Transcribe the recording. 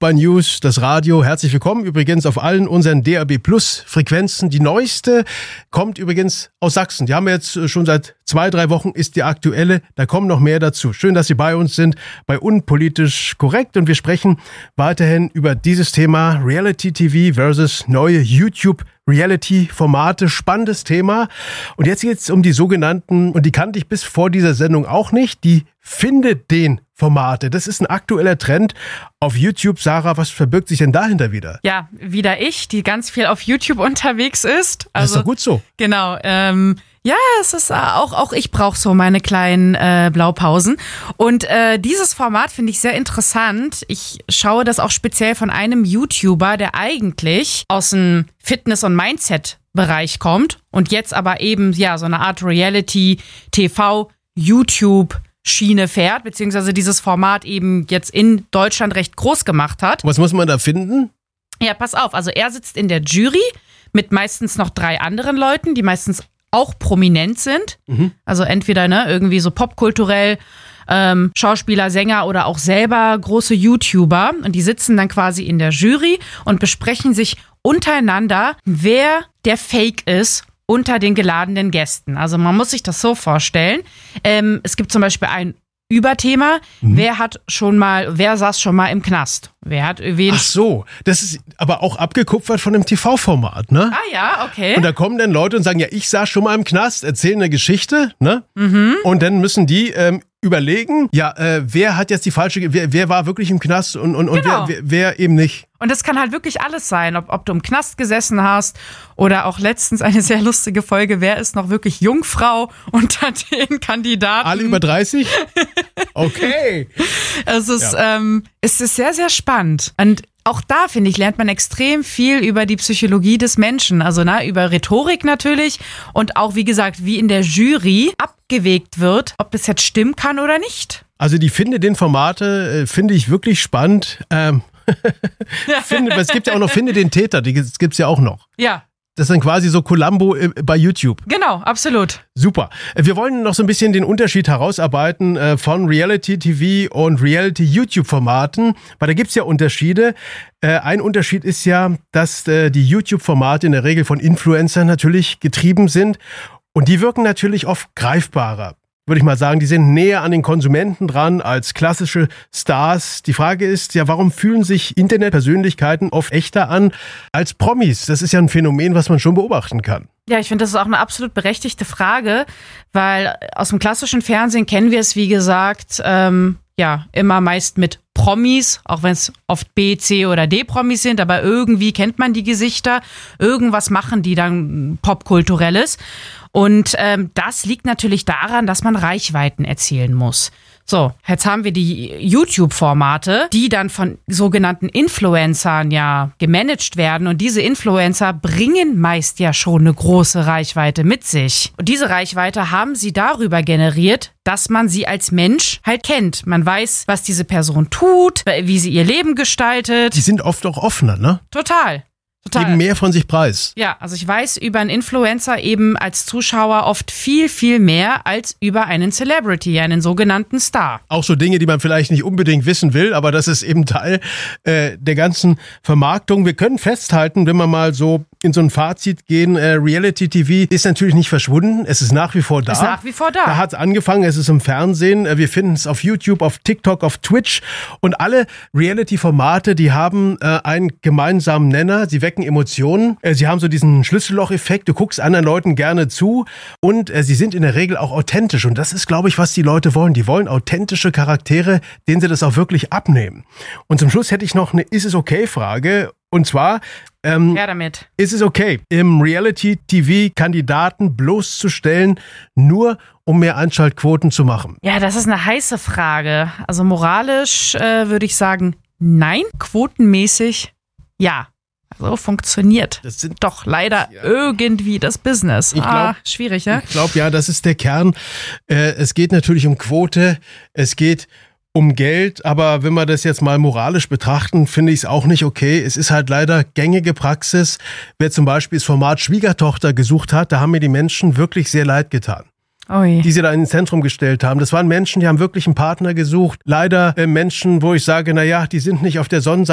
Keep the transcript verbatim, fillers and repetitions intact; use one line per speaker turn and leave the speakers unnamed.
bei News, das Radio. Herzlich willkommen übrigens auf allen unseren D A B Plus Frequenzen. Die neueste kommt übrigens aus Sachsen. Die haben wir jetzt schon seit zwei, drei Wochen, ist die aktuelle. Da kommen noch mehr dazu. Schön, dass Sie bei uns sind, bei Unpolitisch Korrekt. Und wir sprechen weiterhin über dieses Thema Reality-T V versus neue YouTube-Reality-Formate. Spannendes Thema. Und jetzt geht es um die sogenannten, und die kannte ich bis vor dieser Sendung auch nicht, die Finde den Formate. Das ist ein aktueller Trend auf YouTube. Sarah, was verbirgt sich denn dahinter wieder?
Ja, wieder ich, die ganz viel auf YouTube unterwegs ist. Also,
das ist doch gut so.
Genau. Ähm, ja, es ist auch, auch ich brauche so meine kleinen äh, Blaupausen. Und äh, dieses Format finde ich sehr interessant. Ich schaue das auch speziell von einem YouTuber, der eigentlich aus dem Fitness- und Mindset-Bereich kommt und jetzt aber eben ja so eine Art Reality-T V, YouTube Schiene fährt, beziehungsweise dieses Format eben jetzt in Deutschland recht groß gemacht hat.
Was muss man da finden?
Ja, pass auf, also er sitzt in der Jury mit meistens noch drei anderen Leuten, die meistens auch prominent sind. Mhm. Also entweder ne, irgendwie so popkulturell, ähm, Schauspieler, Sänger oder auch selber große YouTuber. Und die sitzen dann quasi in der Jury und besprechen sich untereinander, wer der Fake ist unter den geladenen Gästen. Also man muss sich das so vorstellen. Ähm, es gibt zum Beispiel ein Überthema. Mhm. Wer hat schon mal, wer saß schon mal im Knast? Wer hat wen?
Ach so, das ist aber auch abgekupfert von einem T V-Format, ne?
Ah ja, okay.
Und da kommen dann Leute und sagen, ja, ich saß schon mal im Knast, erzählen eine Geschichte, ne? Mhm. Und dann müssen die ähm, überlegen, ja, äh, wer hat jetzt die falsche, wer, wer war wirklich im Knast und, und, und
genau.
wer, wer, wer eben nicht.
Und das kann halt wirklich alles sein, ob, ob du im Knast gesessen hast oder auch letztens eine sehr lustige Folge, wer ist noch wirklich Jungfrau unter den Kandidaten?
Alle über dreißig? Okay.
Es ist,
ja.
ähm, es ist sehr, sehr spannend. Und auch da, finde ich, lernt man extrem viel über die Psychologie des Menschen. Also na, über Rhetorik natürlich und auch, wie gesagt, wie in der Jury abgewägt wird, ob das jetzt stimmen kann oder nicht.
Also die Finde den Formate äh, finde ich wirklich spannend. Ähm, finde, es gibt ja auch noch Finde den Täter, die gibt es ja auch noch.
Ja.
Das ist dann quasi so Columbo bei YouTube.
Genau, absolut.
Super. Wir wollen noch so ein bisschen den Unterschied herausarbeiten äh, von Reality-T V und Reality-YouTube-Formaten, weil da gibt's ja Unterschiede. Äh, ein Unterschied ist ja, dass äh, die YouTube-Formate in der Regel von Influencern natürlich getrieben sind und die wirken natürlich oft greifbarer. Würde ich mal sagen, die sind näher an den Konsumenten dran als klassische Stars. Die Frage ist ja, warum fühlen sich Internetpersönlichkeiten oft echter an als Promis? Das ist ja ein Phänomen, was man schon beobachten kann.
Ja, ich finde, das ist auch eine absolut berechtigte Frage, weil aus dem klassischen Fernsehen kennen wir es, wie gesagt, ähm, ja, immer meist mit Promis, auch wenn es oft B, C oder D-Promis sind, aber irgendwie kennt man die Gesichter, irgendwas machen die dann Popkulturelles. Und ähm, das liegt natürlich daran, dass man Reichweiten erzielen muss. So, jetzt haben wir die YouTube-Formate, die dann von sogenannten Influencern ja gemanagt werden. Und diese Influencer bringen meist ja schon eine große Reichweite mit sich. Und diese Reichweite haben sie darüber generiert, dass man sie als Mensch halt kennt. Man weiß, was diese Person tut, wie sie ihr Leben gestaltet.
Die sind oft auch offener, ne?
Total. Total.
Geben mehr von sich preis.
Ja, also ich weiß über einen Influencer eben als Zuschauer oft viel, viel mehr als über einen Celebrity, einen sogenannten Star.
Auch so Dinge, die man vielleicht nicht unbedingt wissen will, aber das ist eben Teil äh, der ganzen Vermarktung. Wir können festhalten, wenn wir mal so in so ein Fazit gehen, äh, Reality-T V ist natürlich nicht verschwunden, es ist nach wie vor da.
Ist nach wie vor da.
Da hat es angefangen, es ist im Fernsehen, äh, wir finden es auf YouTube, auf TikTok, auf Twitch und alle Reality-Formate, die haben äh, einen gemeinsamen Nenner, sie wecken Emotionen, äh, sie haben so diesen Schlüsselloch-Effekt, du guckst anderen Leuten gerne zu und äh, sie sind in der Regel auch authentisch und das ist, glaube ich, was die Leute wollen. Die wollen authentische Charaktere, denen sie das auch wirklich abnehmen. Und zum Schluss hätte ich noch eine Ist-es-okay-Frage. Und zwar, ähm,
ja, damit.
ist es okay, im Reality-T V-Kandidaten bloßzustellen, nur um mehr Einschaltquoten zu machen?
Ja, das ist eine heiße Frage. Also moralisch äh, würde ich sagen, nein. Quotenmäßig, ja. So funktioniert
das sind
doch leider
ja.
irgendwie das Business.
Ich glaub,
ah, schwierig, ja?
Ich glaube, ja, das ist der Kern. Äh, es geht natürlich um Quote, es geht um Geld, aber wenn wir das jetzt mal moralisch betrachten, finde ich es auch nicht okay. Es ist halt leider gängige Praxis. Wer zum Beispiel das Format Schwiegertochter gesucht hat, da haben mir die Menschen wirklich sehr leid getan.
Ui.
Die sie da ins Zentrum gestellt haben. Das waren Menschen, die haben wirklich einen Partner gesucht. Leider äh, Menschen, wo ich sage, na ja, die sind nicht auf der Sonnenseite